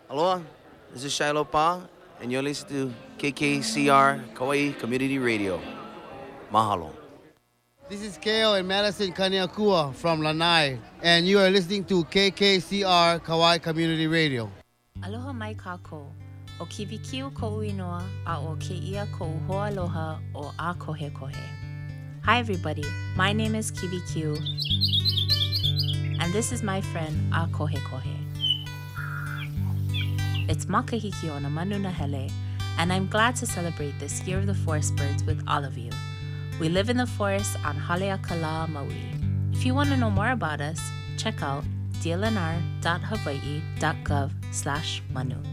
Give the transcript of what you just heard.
Aloha, this is Shiloh Pa, and you're listening to KKCR Kauai Community Radio. Mahalo. This is Kale and Madison Kaniakua from Lanai, and you are listening to KKCR Kauai Community Radio. Aloha mai kākou, o Kiwikiu ko'u inoa a o keia ko'u hoaloha o a kohe kohe. Hi everybody, my name is Kiwikiu, and this is my friend a kohe kohe. It's Makahiki o na manu na hele, and I'm glad to celebrate this Year of the Forest Birds with all of you. We live in the forest on Haleakala, Maui. If you want to know more about us, check out dlnr.hawaii.gov/manu.